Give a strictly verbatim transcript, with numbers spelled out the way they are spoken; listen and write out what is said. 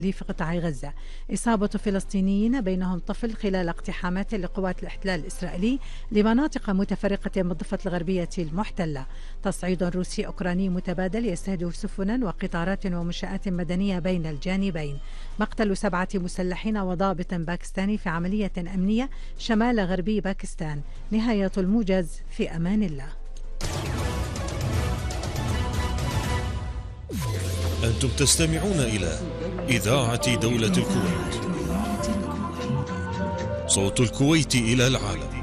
في قطاع غزة. إصابة فلسطينيين بينهم طفل خلال اقتحامات لقوات الاحتلال الإسرائيلي لمناطق متفرقة من الضفة الغربية المحتلة. تصعيد روسي أوكراني متبادل يستهدف سفنا وقطارات ومنشآت مدنية بين الجانبين. مقتل سبعة مسلحين وضابط باكستاني في عملية أمنية شمال غربي باكستان. نهاية الموجز، في أمان الله. أنتم تستمعون إلى إذاعة دولة الكويت، صوت الكويت إلى العالم.